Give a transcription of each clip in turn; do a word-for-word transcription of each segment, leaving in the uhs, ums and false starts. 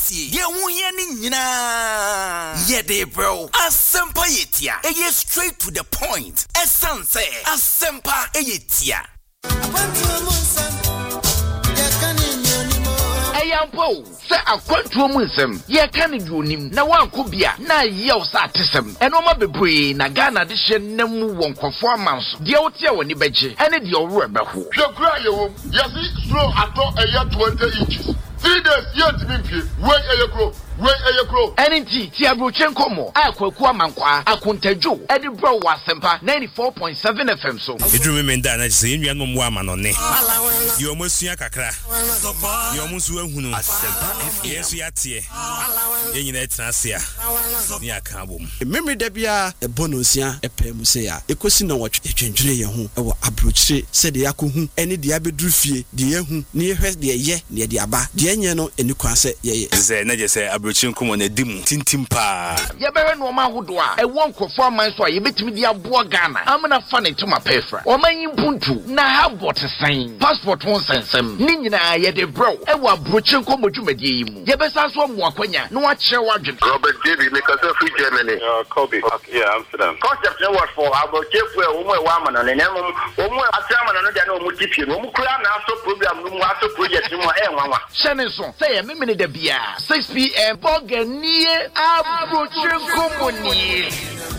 Yetie, ye wuye ni nyina. Ye de bro. Asempa yetia. Eye straight to the point. Essence. Asempa yetia. Ayampo, say a quantum wisdom. Ye can you nim na one could be a na yeos artism. And no mabe bree na Ghana edition nemu won performance. The outia woni beje and the oreba ho. You cry you. Yes, slow at all a year twenty inches. Three days yet to be wait a year grow. Wait a year grow. Enti ti abrochen mo. Akwaku amankwa akuntejo. Edi bro wasempa ninety-four point seven F M so. Edru me menda na se enua nom wa manone. Yo masua kakra. Yo musu ehunu. Yesu yatie. Ye nyina etra se a. Ni aka bom. Memory da bia e bonosia e pɛ mu se ya. Ekosi na wotwe twentwere ye ho e wo abrochire se de yakohu ene de abedru fie de yehu ne yehwɛ de ye ne de aba. De enye no eni kwa se ye. Ze na je se abrochire nkomo na dimu tintim pa. Ye bere no ma hodo a e won kofo man so a ye betimi de abo Ghana. Amna fa ne tuma pefra. O man yimpuntu na ha bot sign. Passport won sensem. Ni nyina ye de bro e wo abrochire nkomo dwumadie yi mu. Ye besa so mu akwanya no a kire wadwen. Robert David make us free Germany. Uh, Kobe. Okay, yeah, Amsterdam. Concept no what for about Jefu e wo mo e wa ma no ne nemu wo mo atama no de na wo mo tipie wo mo kura na so program no mo aso project no e nwanwa. Shane so say ye memene da bia six p m Boganie abrochire nkomo ni.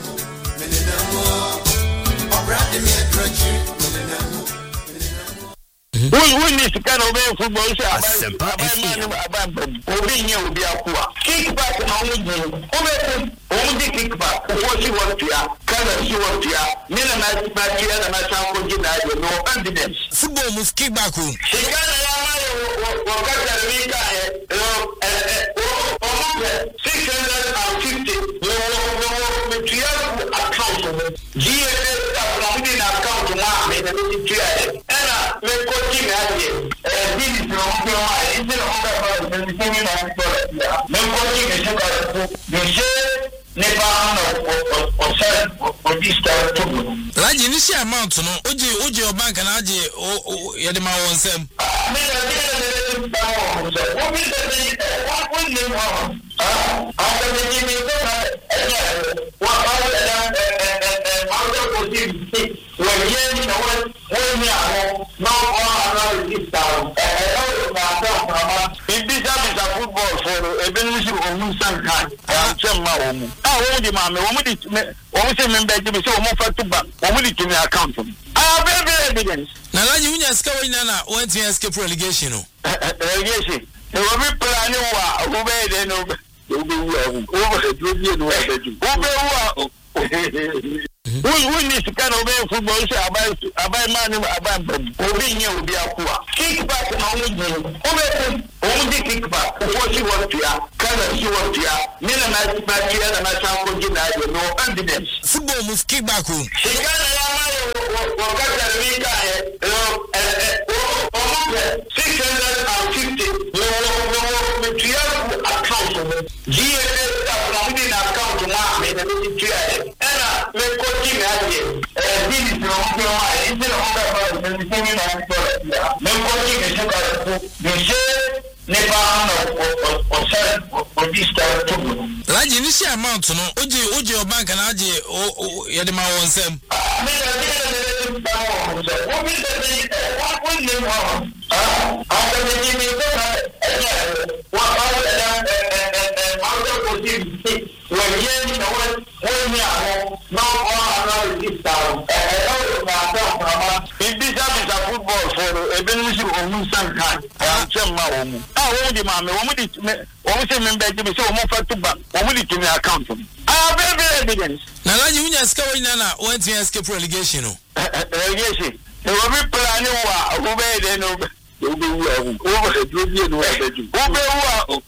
We we need to kind of be football say Asempa about obi nye obi akwa kick back na only game obi obi kick back what she want to ya kind she want to ya me na na na ya na na chango ji na you no evidence football move kick back o she can na ma yo wo ka tell me ka eh eh o six hundred fifty wo wo me tia account G A na me na account na me na tia era me ko ti me aje eh this is no no I is no about the thing na me ko ti me se ka de se ne ba no o se o this time to la ji ni si amount no oje oje o bank na aje o ye de ma won sem me na me na ba o se o mi de what we name wa ah after the game is over what about the eh how the position when you know what when you are no one is down eh na na in this is a football for e been issue on Sankan and chema o mu ah wo di ma me wo mu di wo mu se me be di se wo mu fa to bank wo mu di to me account ah very evidence na la ji unya ska wina na went to escape relegation no relegation e wo be plan wa wo be de no wo be wo wo be do bi no wa be wo be wo we we need to kind of be football say about about man about obi nye obi akwa kick back na only game obi obi kick back what she want to ya kind she want to ya me na na na tia na na chango ji na you no evidence football move kick back o she can na ma wo wo ka tell me ka eh eh six hundred fifty wo wo me tia account G A na me na account na me na tia era me ko ti me aje eh this is no no I is no about the thing na me ko ti me se ka de se ne ba no o se o this time to la ji ni si amount no oje oje o bank na aje o ye de ma won sem me na me na ba o se o mi de what we name wa ah after the game is over eh what about the eh how the position when you know what when you are no one is down eh na in this is a football for e been issue on Sankan and chema o mu ah wo di ma me wo mu di wo mu se me be di se wo mu fa to bank wo mu di to me account ah very evidence na la ji unya ska wina na went to escape relegation no relegation e wo be plan wa wo be de no wo be wo wo be do bi no wa be wo be wo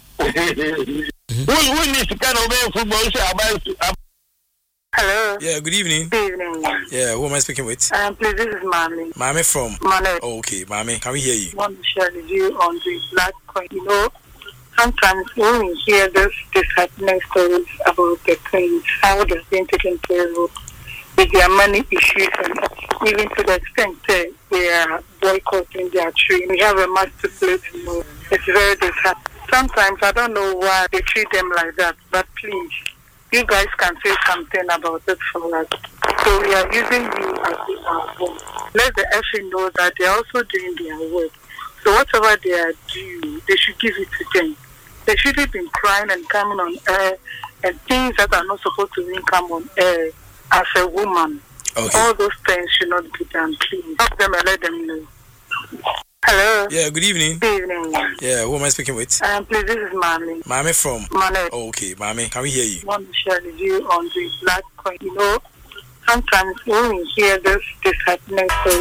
we we need to kind of be football say about hello. Yeah, good evening. Good evening. Yeah, who am I speaking with? Um, please, this is Mami. Mami from? Mami. Oh, okay, Mami, can we hear you? I want to share with you on the black coin. You know, sometimes when we hear this disheartening stories about the Queens, how they've been taken care of with their money issues, and even to the extent that they are boycotting their tree. We have a master play tomorrow. It's very disheartening. sometimes I don't know why they treat them like that, but please, you guys can say something about it for us. So we are using you as our voice. Let the F A know that they are also doing their work. So whatever they are due, they should give it to them. They shouldn't be crying and coming on air and things that are not supposed to even come on air as a woman. Okay. All those things should not be done. Please help them and let them know. Hello. Yeah, good evening. Good evening. Yeah, who am I speaking with? Um, please, this is Mami. Mami from? Mami. Oh, okay, Mami, can we hear you? I want to share with you on the black coin. You know, sometimes when we hear this, this happening, so